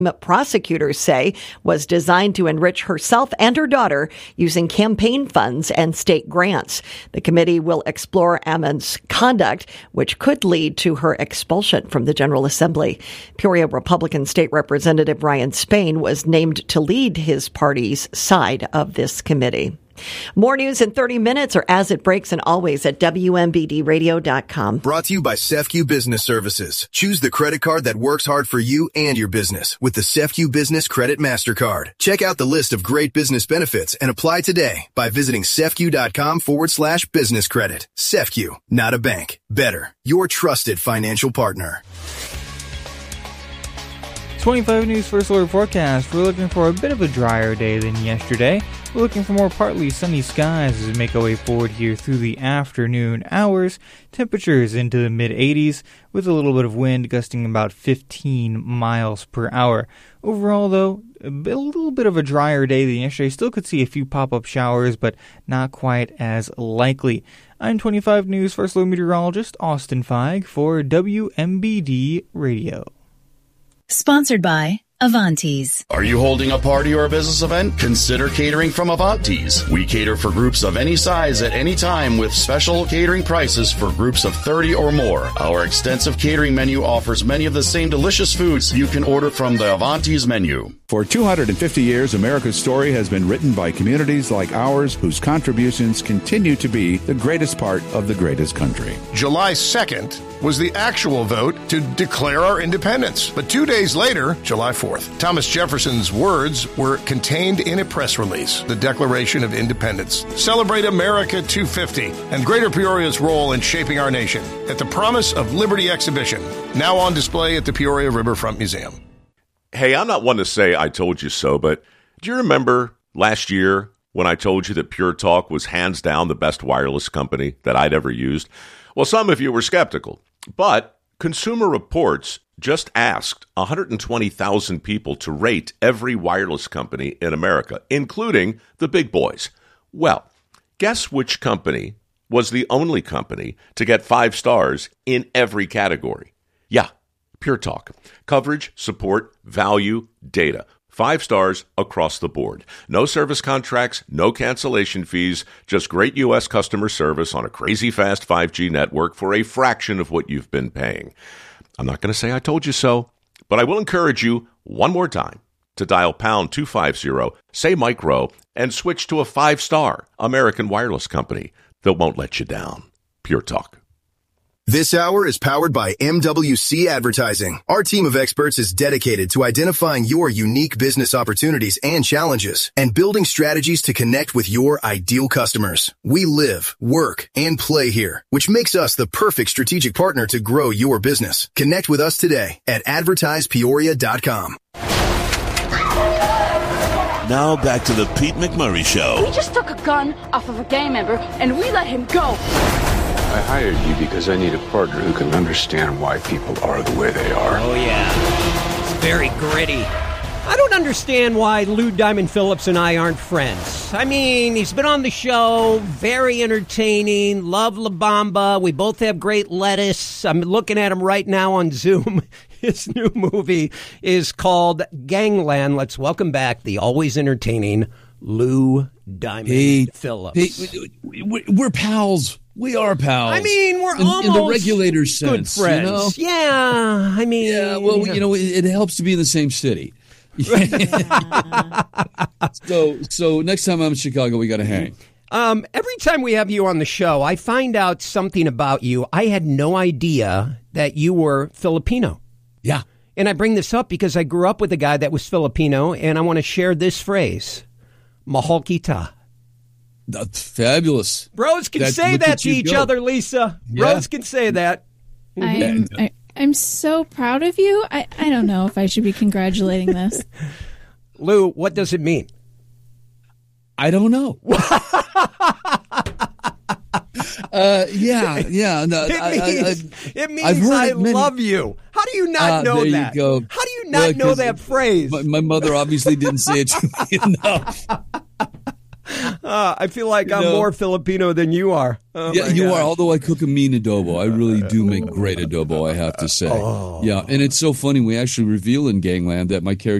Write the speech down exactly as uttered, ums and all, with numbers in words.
prosecutors say was designed to enrich herself and her daughter using campaign funds and state grants. The committee will explore Ammons' conduct, which could lead to her expulsion from the General Assembly. Peoria Republican State Representative Ryan Spain was named to lead his party's side of this committee. More news in thirty minutes or as it breaks and always at W M B D radio dot com. Brought to you by Sefcu Business Services. Choose the credit card that works hard for you and your business with the Sefcu Business Credit MasterCard. Check out the list of great business benefits and apply today by visiting sefcu.com forward slash business credit. Sefcu, not a bank. Better, your trusted financial partner. twenty-five News First Alert Forecast. We're looking for a bit of a drier day than yesterday. We're looking for more partly sunny skies as we make our way forward here through the afternoon hours. Temperatures into the mid eighties with a little bit of wind gusting about fifteen miles per hour. Overall, though, a, bit, a little bit of a drier day than yesterday. Still could see a few pop-up showers, but not quite as likely. I'm twenty-five News First Alert Meteorologist Austin Feig for W M B D Radio. Sponsored by Avantes. Are you holding a party or a business event? Consider catering from Avantes. We cater for groups of any size at any time with special catering prices for groups of thirty or more. Our extensive catering menu offers many of the same delicious foods you can order from the Avantes menu. For two hundred fifty years, America's story has been written by communities like ours whose contributions continue to be the greatest part of the greatest country. July second was the actual vote to declare our independence. But two days later, July fourth, Thomas Jefferson's words were contained in a press release, the Declaration of Independence. Celebrate America two fifty and Greater Peoria's role in shaping our nation at the Promise of Liberty exhibition, now on display at the Peoria Riverfront Museum. Hey, I'm not one to say I told you so, but do you remember last year when I told you that Pure Talk was hands down the best wireless company that I'd ever used? Well, some of you were skeptical, but Consumer Reports just asked one hundred twenty thousand people to rate every wireless company in America, including the big boys. Well, guess which company was the only company to get five stars in every category? Yeah, Pure Talk. Coverage, support, value, data. Five stars across the board. No service contracts, no cancellation fees, just great U S customer service on a crazy fast five G network for a fraction of what you've been paying. I'm not going to say I told you so, but I will encourage you one more time to dial pound two fifty, say Mike Rowe, and switch to a five-star American wireless company that won't let you down. Pure Talk. This hour is powered by M W C Advertising. Our team of experts is dedicated to identifying your unique business opportunities and challenges and building strategies to connect with your ideal customers. We live, work, and play here, which makes us the perfect strategic partner to grow your business. Connect with us today at advertise peoria dot com. Now back to the Pete McMurray Show. We just took a gun off of a gang member and we let him go. I hired you because I need a partner who can understand why people are the way they are. Oh, yeah. It's very gritty. I don't understand why Lou Diamond Phillips and I aren't friends. I mean, he's been on the show, very entertaining, love La Bamba. We both have great lettuce. I'm looking at him right now on Zoom. His new movie is called Gangland. Let's welcome back the always entertaining Lou Diamond hey, Phillips. Hey, we're pals. We are pals. I mean, we're in, almost in the regulator's sense, good friends. You know? Yeah, I mean, yeah. Well, you know, it, it helps to be in the same city. so, so next time I'm in Chicago, we got to hang. Um, every time we have you on the show, I find out something about you. I had no idea that you were Filipino. Yeah, and I bring this up because I grew up with a guy that was Filipino, and I want to share this phrase: "Mahal kita." That's fabulous. Bros can that, say that to each go. other, Lisa. Yeah. Bros can say that. I'm, I, I'm so proud of you. I, I don't know if I should be congratulating this. Lou, what does it mean? I don't know. uh, yeah, yeah. No, it, I, means, I, it means I it many, love you. How do you not uh, know there that? You go. How do you not well, know that phrase? My, my mother obviously didn't say it to me enough. Uh, I feel like You I'm know- more Filipino than you are. Oh, yeah, my you gosh. are. Although I cook a mean adobo, I really do make great adobo. I have to say. Oh. Yeah, and it's so funny. We actually reveal in Gangland that my character